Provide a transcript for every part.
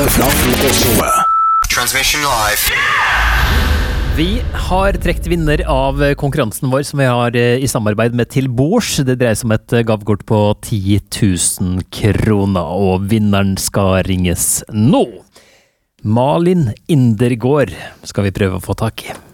Direkte fra fotballshowet. Transmission live. Vi har trekt vinner av konkurransen vår som vi har i samarbeid med Til Bords. Det dreier seg om et gavekort på 10 000 kroner, og vinneren skal ringes nå. Malin Indergård skal vi prøve å få tak i.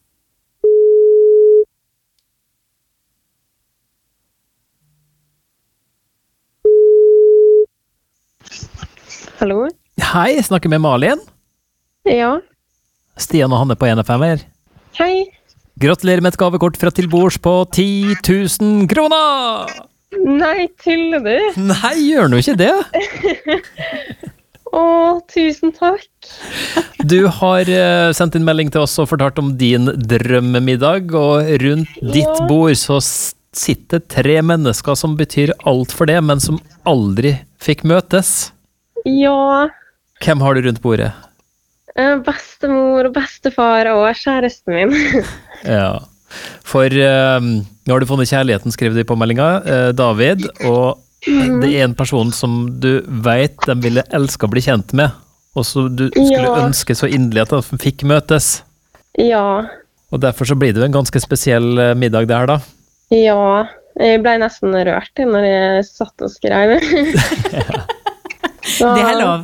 Hallo? Hei, snakker med Malin. Ja. Stian og Hanne på 1FM her. Hei. Gratulerer med et gavekort fra Til Bords på 10 000 kroner! Nei, tuller du? Nei, gjør nå ikke det. Tusen takk. Du har sendt inn melding til oss og fortalt om din drømmemiddag, og rundt ditt bord så sitter 3 mennesker som betyr alt for det, men som aldri fikk møtes. Ja. Hvem har du rundt bordet? Bestemor og bestefar og kjæresten min. Ja, for nå har du funnet kjærligheten, skrev de på meldinga, David, og det er en person som du vet de ville elske å bli kjent med, og så du skulle ønske så inderlig at de fikk møtes. Ja. Og derfor så blir det jo en ganske spesiell middag det her da. Ja, jeg ble nesten rørt når jeg satt og skrev. Ja. Så, det er lov.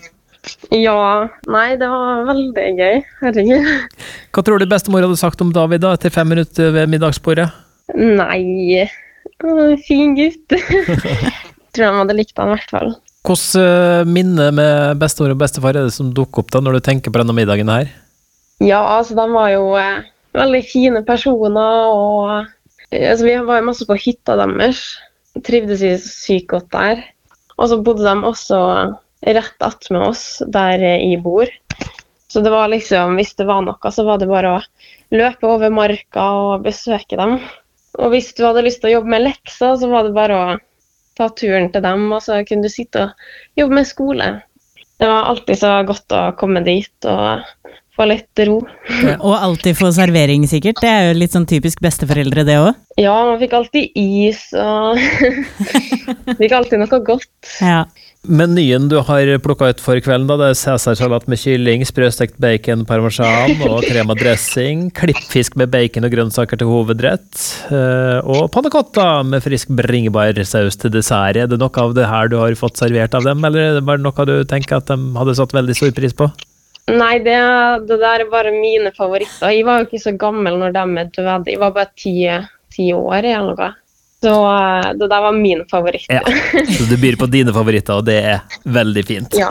Ja, nei, det var veldig gøy, herregud. Hva tror du bestemor hadde sagt om David da, etter 5 minutter ved middagsbordet? Nei, fin gutt. Tror han hadde likt han i hvert fall. Hvordan minne med bestemor og bestefar er det som dukker opp da, når du tenker på denne middagen her? Ja, altså, de var jo veldig fine personer, og altså, vi var jo masse på hytta deres. Trivdes vi sykt godt der. Og så bodde de også rett att med oss der jeg bor. Så det var liksom, hvis det var noe, så var det bare å løpe over marka og besøke dem. Og hvis du hadde lyst til å jobbe med lekser, så var det bare å ta turen til dem, og så kunne du sitte og jobbe med skole. Det var alltid så godt å komme dit og få litt ro. Og alltid få servering sikkert, det er jo litt sånn typisk besteforeldre det også. Ja, man fikk alltid is, og fikk alltid noe godt. Ja. Menyen du har plukket ut for kvelden da, det er cæsarsalat med kylling, sprøstekt bacon, parmesan og krem og dressing, klippfisk med bacon og grønnsaker til hovedrett, og panna cotta med frisk bringebærsaus til dessert. Er det noe av det her du har fått servert av dem, eller var det noe du tenker at de hadde satt veldig stor pris på? Nei, det der er bare mine favoritter. Jeg var jo ikke så gammel når de døde. Jeg var bare 10 år eller noe. Så det der var min favoritt. Ja, så du byr på dine favoritter, og det er veldig fint. Ja.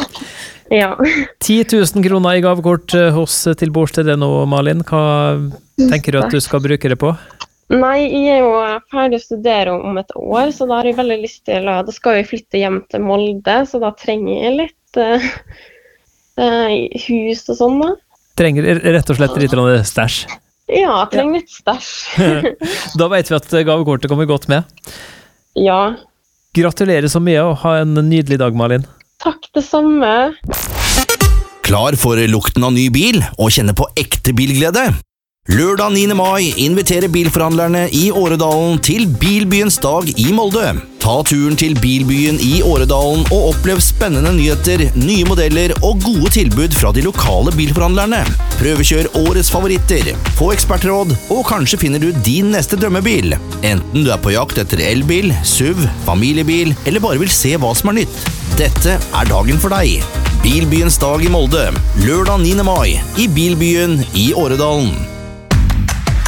10 000 kroner i gavekort hos Til Bords til det nå, Malin. Hva tenker du at du skal bruke det på? Nei, jeg er jo ferdig å studere om et år, så da har jeg veldig lyst til da skal jeg flytte hjem til Molde, så da trenger jeg litt hus og sånn da. Trenger rett og slett litt stæsj. Ja, jeg trenger litt stæsj. Da vet vi at gavekortet kommer godt med. Ja. Gratulerer så mye, og ha en nydelig dag, Malin. Takk, det samme. Klar for lukten av ny bil og kjenne på ekte bilglede? Lørdag 9. mai inviterer bilforhandlerne i Åredalen til Bilbyens dag i Molde. Ta turen til Bilbyen i Åredalen og opplev spennende nyheter, nye modeller og gode tilbud fra de lokale bilforhandlerne. Prøvekjør årets favoritter, få ekspertråd, og kanskje finner du din neste drømmebil. Enten du er på jakt etter elbil, SUV, familiebil, eller bare vil se hva som er nytt. Dette er dagen for deg. Bilbyens dag i Molde, lørdag 9. mai i Bilbyen i Åredalen.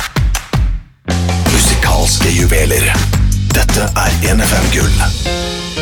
Musikalske juveler. Dette er 1FM Gull.